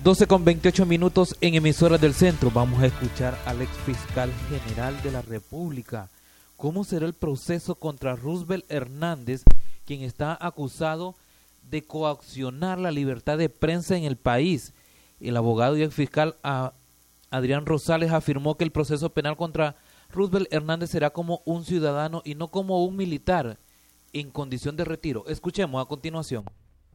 12:28 en emisoras del centro. Vamos a escuchar al ex fiscal general de la República. ¿Cómo será el proceso contra Roosevelt Hernández, quien está acusado de coaccionar la libertad de prensa en el país? El abogado y ex fiscal Adrián Rosales afirmó que el proceso penal contra Roosevelt Hernández será como un ciudadano y no como un militar en condición de retiro. Escuchemos a continuación.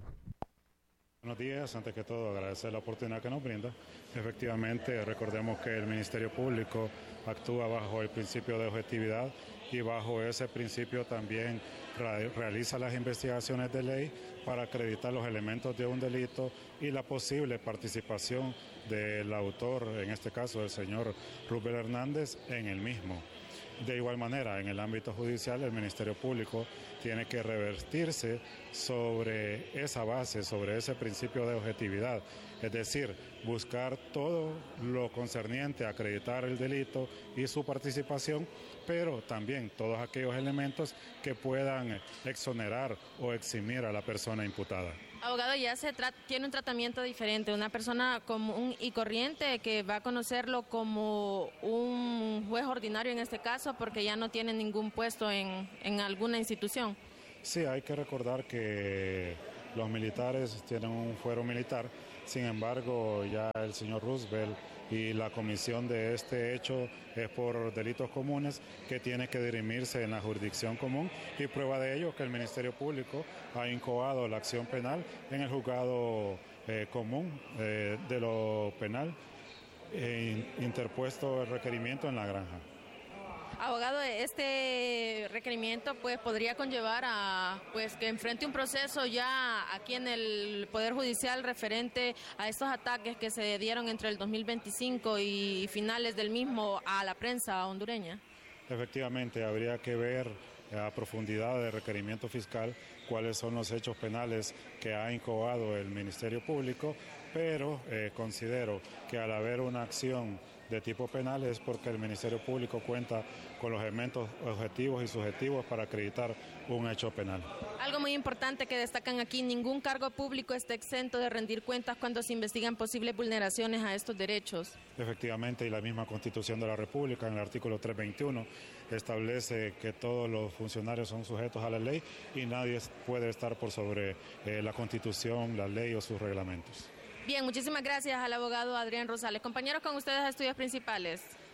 Buenos días, antes que todo agradecer la oportunidad que nos brinda. Efectivamente, recordemos que el Ministerio Público actúa bajo el principio de objetividad y bajo ese principio también realiza las investigaciones de ley para acreditar los elementos de un delito y la posible participación del autor, en este caso el señor Roosevelt Hernández, en el mismo. De igual manera, en el ámbito judicial, el Ministerio Público tiene que revertirse sobre esa base, sobre ese principio de objetividad, es decir, buscar todo lo concerniente a acreditar el delito y su participación, pero también todos aquellos elementos que puedan exonerar o eximir a la persona imputada. Abogado, ya tiene un tratamiento diferente, una persona común y corriente que va a conocerlo como un juez ordinario en este caso, porque ya no tiene ningún puesto en alguna institución. Sí, hay que recordar que los militares tienen un fuero militar, sin embargo ya el señor Roosevelt y la comisión de este hecho es por delitos comunes que tiene que dirimirse en la jurisdicción común, y prueba de ello que el Ministerio Público ha incoado la acción penal en el juzgado común de lo penal, interpuesto el requerimiento en La Granja. Abogado, este requerimiento podría conllevar a que enfrente un proceso ya aquí en el Poder Judicial referente a estos ataques que se dieron entre el 2025 y finales del mismo a la prensa hondureña. Efectivamente, habría que ver a profundidad del requerimiento fiscal cuáles son los hechos penales que ha incoado el Ministerio Público, pero considero que al haber una acción de tipo penal es porque el Ministerio Público cuenta con los elementos objetivos y subjetivos para acreditar un hecho penal. Algo muy importante que destacan aquí: ningún cargo público está exento de rendir cuentas cuando se investigan posibles vulneraciones a estos derechos. Efectivamente, y la misma Constitución de la República, en el artículo 321, establece que todos los funcionarios son sujetos a la ley y nadie puede estar por sobre la Constitución, la ley o sus reglamentos. Bien, muchísimas gracias al abogado Adrián Rosales. Compañeros, con ustedes a Estudios Principales.